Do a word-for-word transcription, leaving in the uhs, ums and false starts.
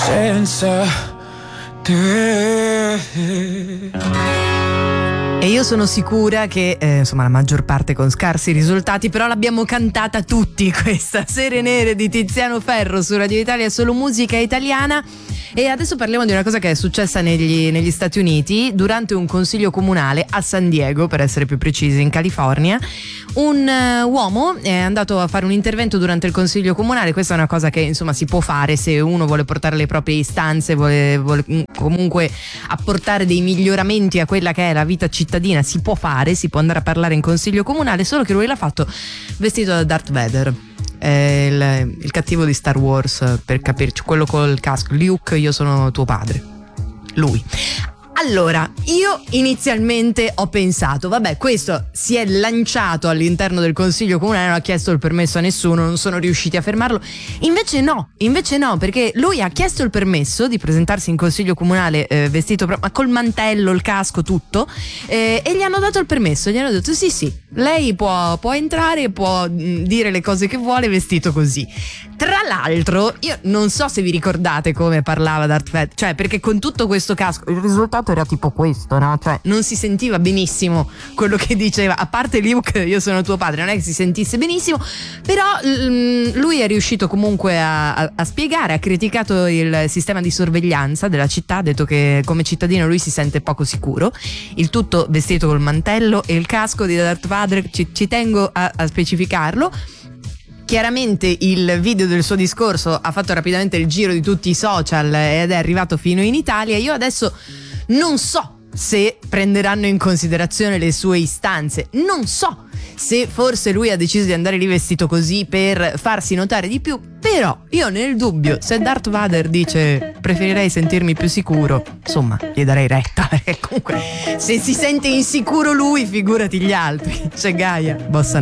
senza te. E io sono sicura che, eh, insomma, la maggior parte con scarsi risultati, però l'abbiamo cantata tutti questa Sere Nere di Tiziano Ferro su Radio Italia, solo musica italiana. E adesso parliamo di una cosa che è successa negli, negli Stati Uniti durante un consiglio comunale a San Diego, per essere più precisi, in California. Un uh, uomo è andato a fare un intervento durante il consiglio comunale. Questa è una cosa che, insomma, si può fare se uno vuole portare le proprie istanze, vuole, vuole comunque apportare dei miglioramenti a quella che è la vita cittadina. Si può fare, si può andare a parlare in consiglio comunale, solo che lui l'ha fatto vestito da Darth Vader, il, il cattivo di Star Wars, per capirci, quello col casco. Luke, io sono tuo padre. Lui. Allora, io inizialmente ho pensato, vabbè, questo si è lanciato all'interno del consiglio comunale, non ha chiesto il permesso a nessuno, non sono riusciti a fermarlo. Invece no, invece no, perché lui ha chiesto il permesso di presentarsi in consiglio comunale eh, vestito, ma col mantello, il casco, tutto, eh, e gli hanno dato il permesso, gli hanno detto sì sì, lei può, può entrare, può mh, dire le cose che vuole vestito così. Tra l'altro, io non so se vi ricordate come parlava Darth Vader, cioè, perché con tutto questo casco il risultato era tipo questo, no? Cioè, non si sentiva benissimo quello che diceva, a parte Luke, io sono tuo padre, non è che si sentisse benissimo, però l- lui è riuscito comunque a, a, a spiegare, ha criticato il sistema di sorveglianza della città, ha detto che come cittadino lui si sente poco sicuro, il tutto vestito col mantello e il casco di Darth Vader, ci, ci tengo a, a specificarlo. Chiaramente il video del suo discorso ha fatto rapidamente il giro di tutti i social ed è arrivato fino in Italia. Io adesso non so se prenderanno in considerazione le sue istanze, non so se forse lui ha deciso di andare lì vestito così per farsi notare di più, però io nel dubbio, se Darth Vader dice preferirei sentirmi più sicuro, insomma gli darei retta, perché comunque se si sente insicuro lui, figurati gli altri. C'è Gaia, bossa